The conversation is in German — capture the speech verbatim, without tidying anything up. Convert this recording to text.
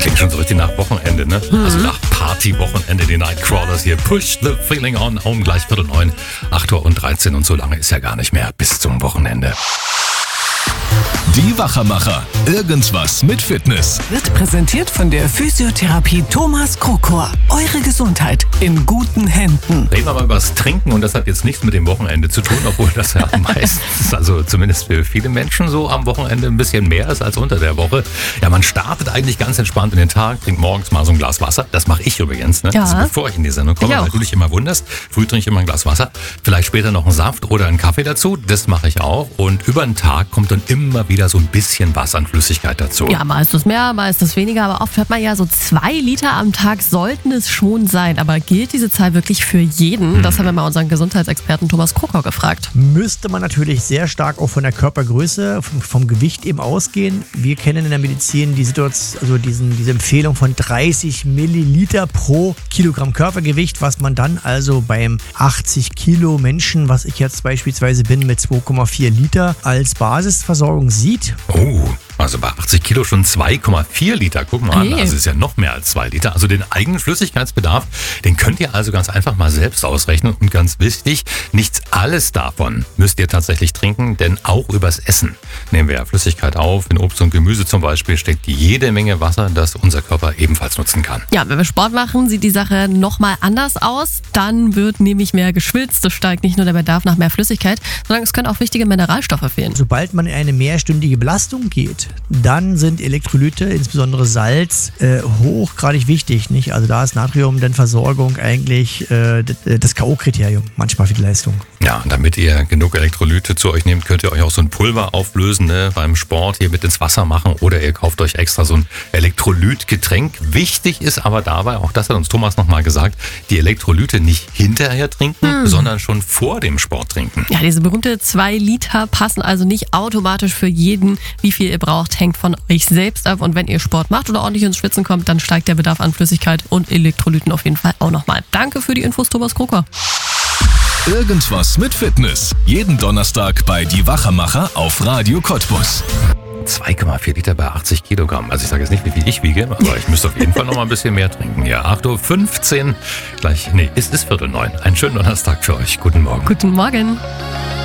Klingt schon so richtig nach Wochenende, ne? Mhm. Also nach Party-Wochenende, die Nightcrawlers hier. Push the feeling on home, gleich Viertel neun, acht Uhr und dreizehn und so lange ist ja gar nicht mehr bis zum Wochenende. Die Wachermacher. Irgendwas mit Fitness. Wird präsentiert von der Physiotherapie Thomas Krokor. Eure Gesundheit in guten Händen. Reden wir mal über das Trinken und das hat jetzt nichts mit dem Wochenende zu tun, obwohl das ja meistens, also zumindest für viele Menschen so am Wochenende ein bisschen mehr ist als unter der Woche. Ja, man startet eigentlich ganz entspannt in den Tag, trinkt morgens mal so ein Glas Wasser. Das mache ich übrigens, ne? Ja. Also bevor ich in die Sendung komme, weil du dich immer wunderst. Früh trinke ich immer ein Glas Wasser, vielleicht später noch einen Saft oder einen Kaffee dazu. Das mache ich auch und über den Tag kommt dann immer wieder so ein bisschen was an Flüssigkeit dazu. Ja, mal ist das mehr, mal ist das weniger, aber oft hört man ja so zwei Liter am Tag sollten es schon sein. Aber gilt diese Zahl wirklich für jeden? Hm. Das haben wir mal unseren Gesundheitsexperten Thomas Krokor gefragt. Müsste man natürlich sehr stark auch von der Körpergröße, vom, vom Gewicht eben ausgehen. Wir kennen in der Medizin die Situation, also diesen, diese Empfehlung von dreißig Milliliter pro Kilogramm Körpergewicht, was man dann also beim achtzig Kilo Menschen, was ich jetzt beispielsweise bin, mit zwei Komma vier Liter als Basisversorgung sieht. Oh, also bei achtzig Kilo schon zwei Komma vier Liter. Guck mal an, Hey. also ist ja noch mehr als zwei Liter. Also den eigenen Flüssigkeitsbedarf, den könnt ihr also ganz einfach mal selbst ausrechnen. Und ganz wichtig, nicht alles davon müsst ihr tatsächlich trinken, denn auch übers Essen nehmen wir ja Flüssigkeit auf. In Obst und Gemüse zum Beispiel steckt jede Menge Wasser, das unser Körper ebenfalls nutzen kann. Ja, wenn wir Sport machen, sieht die Sache nochmal anders aus. Dann wird nämlich mehr geschwitzt. Es steigt nicht nur der Bedarf nach mehr Flüssigkeit, sondern es können auch wichtige Mineralstoffe fehlen. Sobald man in eine mehrstündige Belastung geht, dann sind Elektrolyte, insbesondere Salz, äh, hochgradig wichtig. Nicht? Also da ist Natrium, dann Versorgung eigentlich äh, das K O-Kriterium manchmal für die Leistung. Ja, und damit ihr genug Elektrolyte zu euch nehmt, könnt ihr euch auch so ein Pulver auflösen, ne, beim Sport hier mit ins Wasser machen oder ihr kauft euch extra so ein Elektrolytgetränk. Wichtig ist aber dabei, auch das hat uns Thomas nochmal gesagt, die Elektrolyte nicht hinterher trinken, hm. sondern schon vor dem Sport trinken. Ja, diese berühmte zwei Liter passen also nicht automatisch für jeden. Wie viel ihr braucht, hängt von euch selbst ab. Und wenn ihr Sport macht oder ordentlich ins Schwitzen kommt, dann steigt der Bedarf an Flüssigkeit und Elektrolyten auf jeden Fall auch nochmal. Danke für die Infos, Thomas Krokor. Irgendwas mit Fitness. Jeden Donnerstag bei Die Wachermacher auf Radio Cottbus. zwei Komma vier Liter bei achtzig Kilogramm. Also ich sage jetzt nicht, wie viel ich wiege, aber ich müsste auf jeden Fall noch mal ein bisschen mehr trinken. Ja, acht Uhr fünfzehn, gleich, nee, es ist Viertel neun. Einen schönen Donnerstag für euch. Guten Morgen. Guten Morgen.